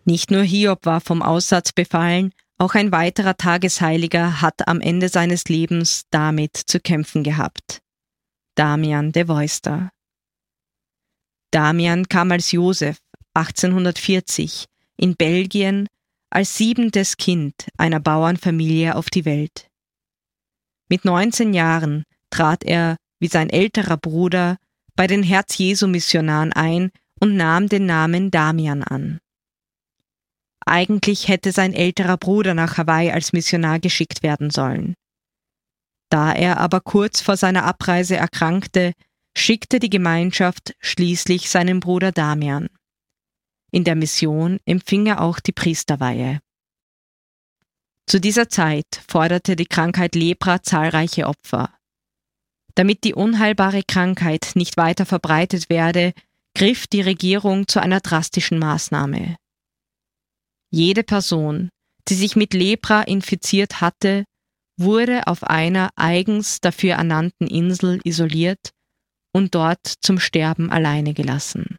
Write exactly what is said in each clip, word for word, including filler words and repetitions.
Nicht nur Hiob war vom Aussatz befallen, auch ein weiterer Tagesheiliger hat am Ende seines Lebens damit zu kämpfen gehabt. Damian de Veuster. Damian kam als Josef achtzehnhundertvierzig in Belgien als siebentes Kind einer Bauernfamilie auf die Welt. Mit neunzehn Jahren trat er, wie sein älterer Bruder, bei den Herz-Jesu-Missionaren ein und nahm den Namen Damian an. Eigentlich hätte sein älterer Bruder nach Hawaii als Missionar geschickt werden sollen. Da er aber kurz vor seiner Abreise erkrankte, schickte die Gemeinschaft schließlich seinen Bruder Damian. In der Mission empfing er auch die Priesterweihe. Zu dieser Zeit forderte die Krankheit Lepra zahlreiche Opfer. Damit die unheilbare Krankheit nicht weiter verbreitet werde, griff die Regierung zu einer drastischen Maßnahme. Jede Person, die sich mit Lepra infiziert hatte, wurde auf einer eigens dafür ernannten Insel isoliert und dort zum Sterben alleine gelassen.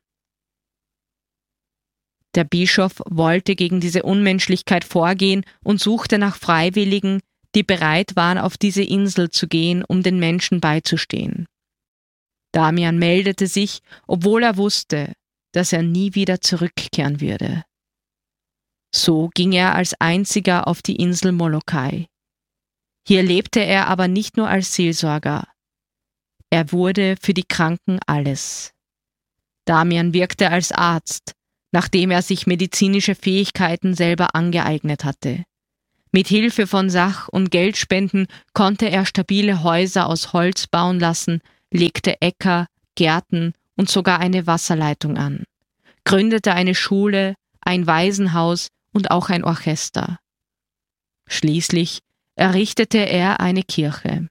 Der Bischof wollte gegen diese Unmenschlichkeit vorgehen und suchte nach Freiwilligen, die bereit waren, auf diese Insel zu gehen, um den Menschen beizustehen. Damian meldete sich, obwohl er wusste, dass er nie wieder zurückkehren würde. So ging er als einziger auf die Insel Molokai. Hier lebte er aber nicht nur als Seelsorger. Er wurde für die Kranken alles. Damian wirkte als Arzt, nachdem er sich medizinische Fähigkeiten selber angeeignet hatte. Mit Hilfe von Sach- und Geldspenden konnte er stabile Häuser aus Holz bauen lassen, legte Äcker, Gärten und sogar eine Wasserleitung an, gründete eine Schule, ein Waisenhaus und auch ein Orchester. Schließlich errichtete er eine Kirche.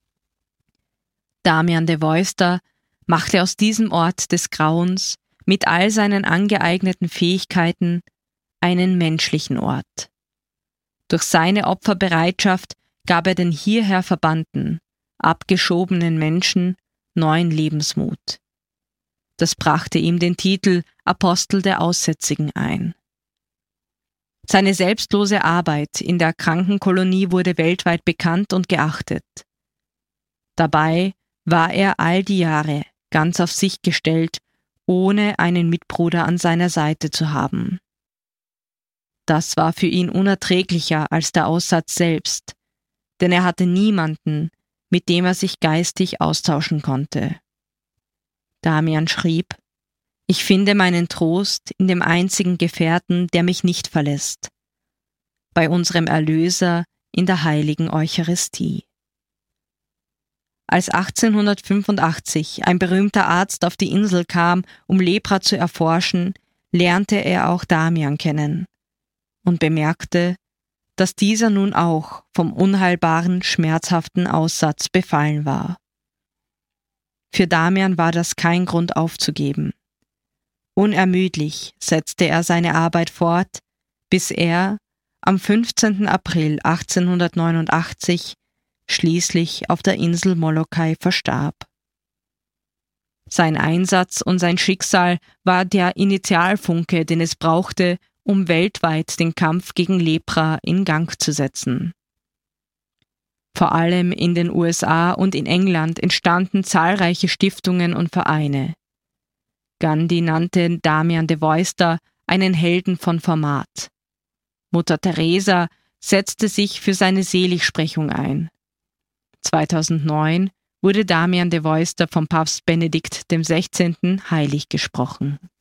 Damian de Veuster machte aus diesem Ort des Grauens mit all seinen angeeigneten Fähigkeiten einen menschlichen Ort. Durch seine Opferbereitschaft gab er den hierher verbannten, abgeschobenen Menschen neuen Lebensmut. Das brachte ihm den Titel Apostel der Aussätzigen ein. Seine selbstlose Arbeit in der Krankenkolonie wurde weltweit bekannt und geachtet. Dabei war er all die Jahre ganz auf sich gestellt, ohne einen Mitbruder an seiner Seite zu haben. Das war für ihn unerträglicher als der Aussatz selbst, denn er hatte niemanden, mit dem er sich geistig austauschen konnte. Damian schrieb: Ich finde meinen Trost in dem einzigen Gefährten, der mich nicht verlässt, bei unserem Erlöser in der heiligen Eucharistie. Als achtzehnhundertfünfundachtzig ein berühmter Arzt auf die Insel kam, um Lepra zu erforschen, lernte er auch Damian kennen und bemerkte, dass dieser nun auch vom unheilbaren, schmerzhaften Aussatz befallen war. Für Damian war das kein Grund aufzugeben. Unermüdlich setzte er seine Arbeit fort, bis er am fünfzehnten April achtzehnhundertneunundachtzig schließlich auf der Insel Molokai verstarb. Sein Einsatz und sein Schicksal war der Initialfunke, den es brauchte, um weltweit den Kampf gegen Lepra in Gang zu setzen. Vor allem in den U S A und in England entstanden zahlreiche Stiftungen und Vereine. Gandhi nannte Damian de Veuster einen Helden von Format. Mutter Teresa setzte sich für seine Seligsprechung ein. zweitausendneun wurde Damian de Veuster vom Papst Benedikt dem Sechzehnten heilig gesprochen.